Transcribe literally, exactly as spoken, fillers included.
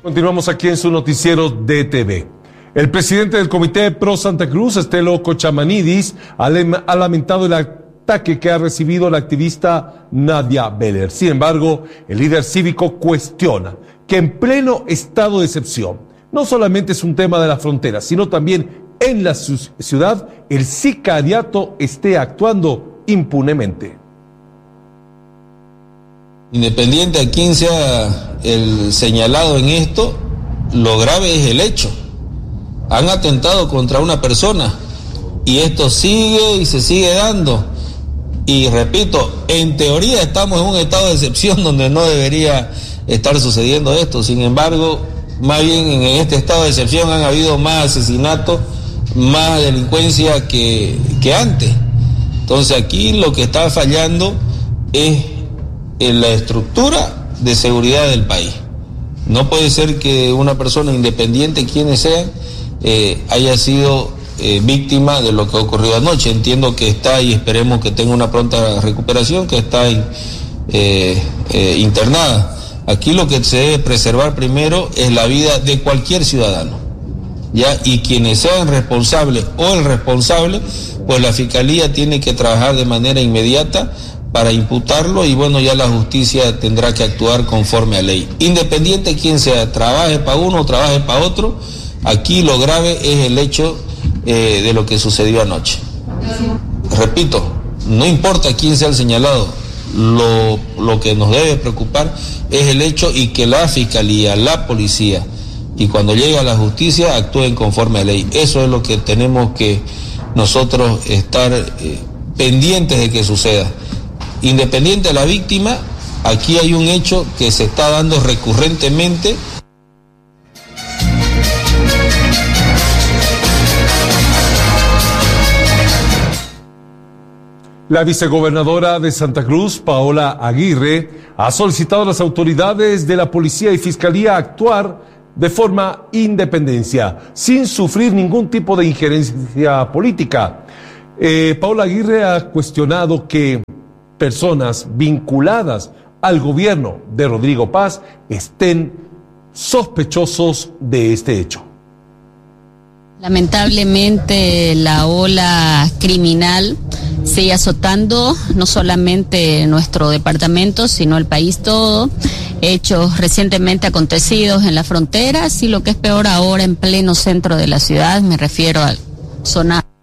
Continuamos aquí en su noticiero D T V. El presidente del Comité Pro Santa Cruz, Estelo Cochamanidis, ha lamentado el ataque que ha recibido la activista Nadia Beller. Sin embargo, el líder cívico cuestiona que en pleno estado de excepción, no solamente es un tema de la frontera, sino también en la ciudad, el sicariato esté actuando impunemente. Independiente a quién sea el señalado en esto, lo grave es el hecho. Han atentado contra una persona y esto sigue y se sigue dando. Y repito, en teoría estamos en un estado de excepción donde no debería estar sucediendo esto. Sin embargo, más bien en este estado de excepción han habido más asesinatos, más delincuencia que, que antes. Entonces aquí lo que está fallando es en la estructura de seguridad del país. No puede ser que una persona independiente, quienes sean, eh, haya sido eh, víctima de lo que ocurrió anoche. Entiendo que está y esperemos que tenga una pronta recuperación, que está in, eh, eh, internada. Aquí lo que se debe preservar primero es la vida de cualquier ciudadano, ¿ya? Y quienes sean responsables o el responsable, pues la Fiscalía tiene que trabajar de manera inmediata para imputarlo y bueno, ya la justicia tendrá que actuar conforme a ley. Independiente quien sea, trabaje para uno o trabaje para otro, aquí lo grave es el hecho eh, de lo que sucedió anoche. Repito, no importa quién sea el señalado, lo, lo que nos debe preocupar es el hecho y que la Fiscalía, la policía y cuando llegue a la justicia actúen conforme a ley. Eso es lo que tenemos que nosotros estar eh, pendientes de que suceda. Independiente de la víctima, aquí hay un hecho que se está dando recurrentemente. La vicegobernadora de Santa Cruz, Paola Aguirre, ha solicitado a las autoridades de la policía y fiscalía actuar de forma independencia, sin sufrir ningún tipo de injerencia política. Eh, Paola Aguirre ha cuestionado que personas vinculadas al gobierno de Rodrigo Paz estén sospechosos de este hecho. Lamentablemente la ola criminal sigue azotando no solamente nuestro departamento, sino el país todo. Hechos recientemente acontecidos en las fronteras y lo que es peor ahora en pleno centro de la ciudad, me refiero a zona